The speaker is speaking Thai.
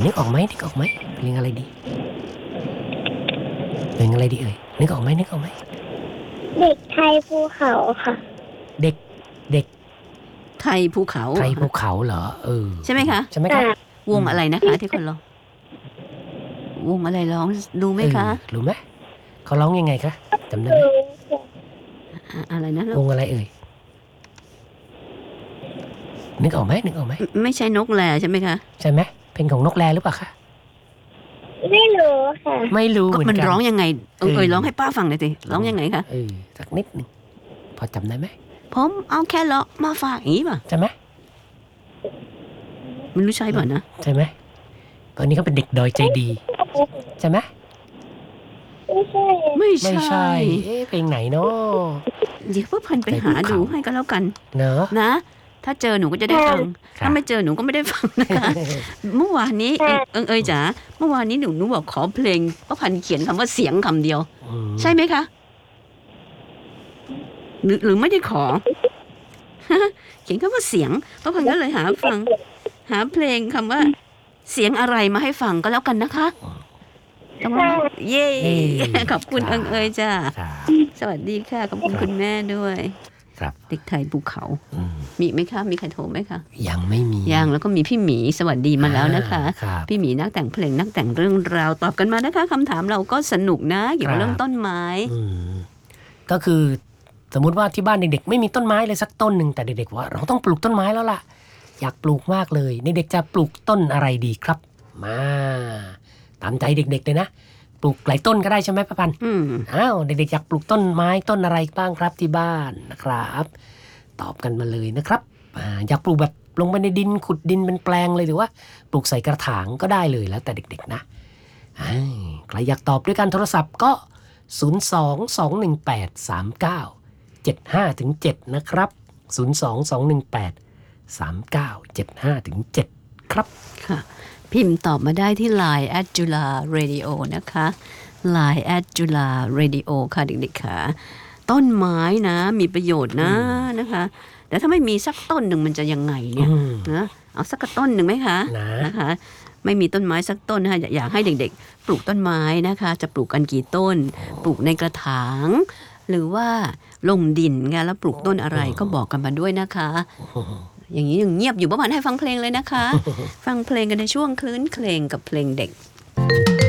นึกออกไหมเพลงอะไรดีเอ่ยนึกออกไหมเด็กไทยภูเขาค่ะเด็กไทยภูเขาเหรอใช่ไหมคะวงอะไรนะคะที่คนร้องวงอะไรร้องรู้ไหมคะรู้ไหมเขาร้องยังไงคะจำได้ไหมอะไรนะวงอะไรเอ่ยนึกออกไหมไม่ใช่นกแลใช่ไหมคะใช่ไหมเพลงของนกแลหรือเปล่าคะไม่รู้ค่ะไม่รู้เหมือนกันมันร้องยังไงร้องให้ป้าฟังหน่อยสิร้องยังไงคะสักนิดนึงพอจำได้ไหมผมเอาแค่เลาะมาฝากอย่างนี้ป่ะใช่ไหมมันรู้ใช่ป่ะนะใช่ไหมตอนนี้เขาเป็นเด็กดอยใจดีใช่ไหมไม่ใช่เพลงไหนเนาะเดี๋ยวพ่อพันไปหาดูให้ก็แล้วกันเนอะนะถ้าเจอหนูก็จะได้ฟังถ้าไม่เจอหนูก็ไม่ได้ฟังนะคะเมื่อวานนี้จ๋าเมื่อวานนี้หนูบอกขอเพลงพ่อพันเขียนคำว่าเสียงคำเดียวใช่ไหมคะหรือไม่ได้ขอเขียนคำว่าเสียงพ่อพันก็เลยหาเพลงคำว่าเสียงอะไรมาให้ฟังก็แล้วกันนะคะเย้ขอบคุณจ้าสวัสดีค่ะขอบคุณคุณแม่ด้วยเด็กไทยภูเขามีไหมคะมีใครโทรไหมคะยังไม่มียังแล้วก็มีพี่หมีสวัสดีมาแล้วนะคะพี่หมีนักแต่งเพลงนักแต่งเรื่องราวตอบกันมานะคะคำถามเราก็สนุกนะเกี่ยวกับเรื่องต้นไม้ก็คือสมมุติว่าที่บ้านเด็กๆไม่มีต้นไม้เลยสักต้นหนึ่งแต่เด็กๆว่าเราต้องปลูกต้นไม้แล้วล่ะอยากปลูกมากเลยเด็กๆจะปลูกต้นอะไรดีครับมาตามใจเด็กๆเลยนะปลูกหลายต้นก็ได้ใช่ไหมป้าพันเด็กๆอยากปลูกต้นไม้ต้นอะไรบ้างครับที่บ้านนะครับตอบกันมาเลยนะครับอยากปลูกแบบลงไปในดินขุดดินเป็นแปลงเลยหรือว่าปลูกใส่กระถางก็ได้เลยแล้วแต่เด็กๆนะใครอยากตอบด้วยการโทรศัพท์ก็022183975-7นะครับ022183975-7ครับค่ะพิมพ์ตอบมาได้ที่ Line @jularadio นะคะ Line @jularadio ค่ะเด็กๆค่ะต้นไม้นะมีประโยชน์นะคะแต่ถ้าไม่มีสักต้นหนึ่งมันจะยังไงเนี่ยนะเอาสักต้นหนึ่งไหมคะนะคะไม่มีต้นไม้สักต้นนะคะอยากให้เด็กๆปลูกต้นไม้นะคะจะปลูกกันกี่ต้นปลูกในกระถางหรือว่าลงดินไงแล้วปลูกต้นอะไรก็บอกกันมาด้วยนะคะอย่างนี้ยังเงียบอยู่ประมาณให้ฟังเพลงเลยนะคะฟังเพลงกันในช่วงคลื่นเพลงกับเพลงเด็ก